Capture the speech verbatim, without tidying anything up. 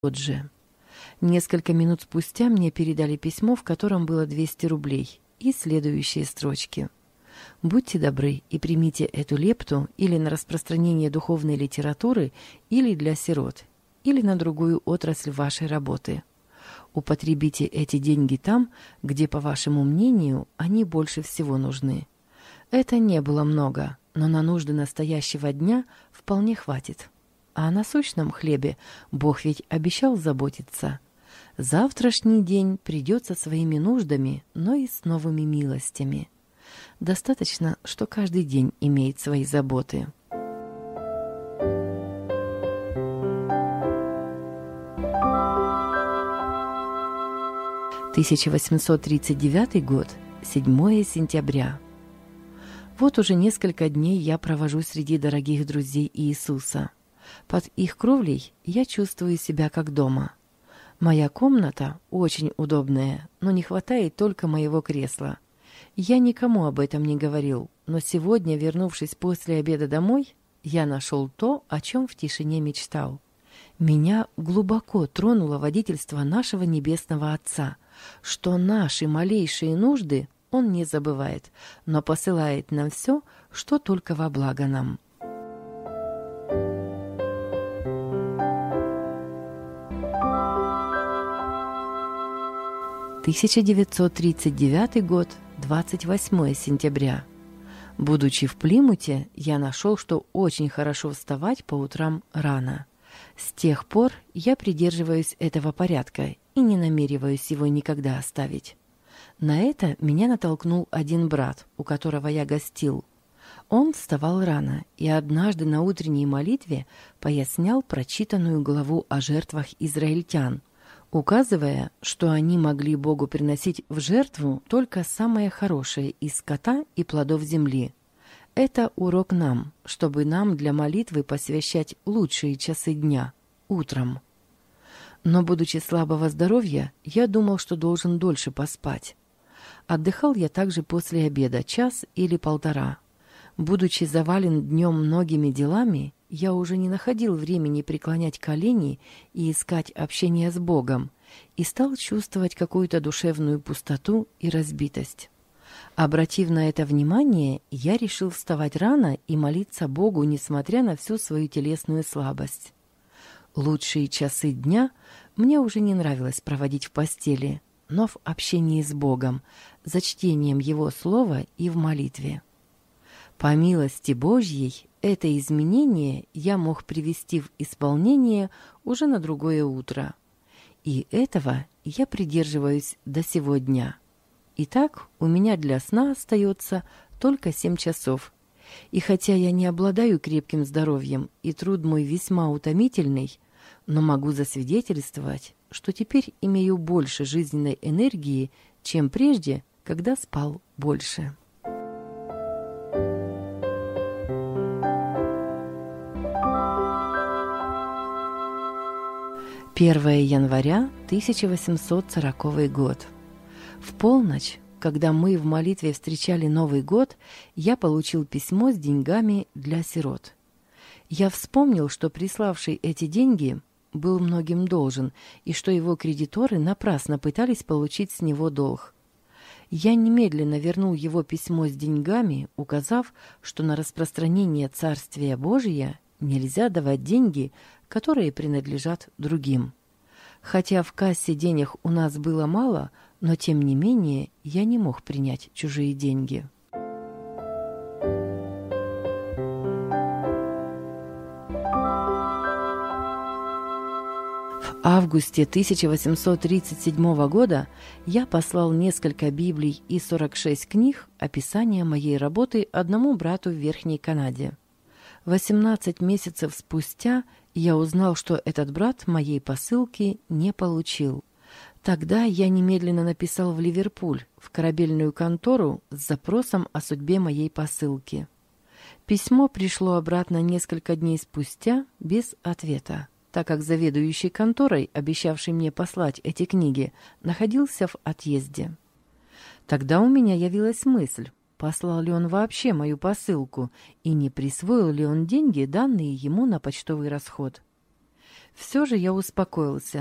тот же. Несколько минут спустя мне передали письмо, в котором было двести рублей, и следующие строчки. «Будьте добры и примите эту лепту или на распространение духовной литературы, или для сирот, или на другую отрасль вашей работы. Употребите эти деньги там, где, по вашему мнению, они больше всего нужны. Это не было много, но на нужды настоящего дня вполне хватит. А о насущном хлебе Бог ведь обещал заботиться. Завтрашний день придет со своими нуждами, но и с новыми милостями. Достаточно, что каждый день имеет свои заботы». тысяча восемьсот тридцать девятый год, седьмое сентября. Вот уже несколько дней я провожу среди дорогих друзей Иисуса. Под их кровлей я чувствую себя как дома. Моя комната очень удобная, но не хватает только моего кресла. Я никому об этом не говорил, но сегодня, вернувшись после обеда домой, я нашел то, о чем в тишине мечтал. Меня глубоко тронуло водительство нашего Небесного Отца, что наши малейшие нужды Он не забывает, но посылает нам все, что только во благо нам. тысяча девятьсот тридцать девятый год, двадцать восьмое сентября. Будучи в Плимуте, я нашел, что очень хорошо вставать по утрам рано. С тех пор я придерживаюсь этого порядка и не намереваюсь его никогда оставить. На это меня натолкнул один брат, у которого я гостил. Он вставал рано и однажды на утренней молитве пояснял прочитанную главу о жертвах израильтян, указывая, что они могли Богу приносить в жертву только самое хорошее из скота и плодов земли. Это урок нам, чтобы нам для молитвы посвящать лучшие часы дня, утром. Но, будучи слабого здоровья, я думал, что должен дольше поспать. Отдыхал я также после обеда, час или полтора. Будучи завален днем многими делами, я уже не находил времени преклонять колени и искать общения с Богом, и стал чувствовать какую-то душевную пустоту и разбитость. Обратив на это внимание, я решил вставать рано и молиться Богу, несмотря на всю свою телесную слабость. Лучшие часы дня мне уже не нравилось проводить в постели, но в общении с Богом, за чтением Его Слова и в молитве. По милости Божьей, это изменение я мог привести в исполнение уже на другое утро. И этого я придерживаюсь до сего дня. Итак, у меня для сна остается только семь часов. И хотя я не обладаю крепким здоровьем и труд мой весьма утомительный, но могу засвидетельствовать, что теперь имею больше жизненной энергии, чем прежде, когда спал больше. первое января тысяча восемьсот сороковый год. В полночь, когда мы в молитве встречали Новый год, я получил письмо с деньгами для сирот. Я вспомнил, что приславший эти деньги был многим должен, и что его кредиторы напрасно пытались получить с него долг. Я немедленно вернул его письмо с деньгами, указав, что на распространение Царствия Божия нельзя давать деньги, которые принадлежат другим. Хотя в кассе денег у нас было мало, но тем не менее я не мог принять чужие деньги. В августе тысяча восемьсот тридцать седьмого года я послал несколько Библий и сорок шесть книг описания моей работы одному брату в Верхней Канаде. восемнадцать месяцев спустя я узнал, что этот брат моей посылки не получил. Тогда я немедленно написал в Ливерпуль, в корабельную контору, с запросом о судьбе моей посылки. Письмо пришло обратно несколько дней спустя без ответа, так как заведующий конторой, обещавший мне послать эти книги, находился в отъезде. Тогда у меня явилась мысль, послал ли он вообще мою посылку и не присвоил ли он деньги, данные ему на почтовый расход. Все же я успокоился.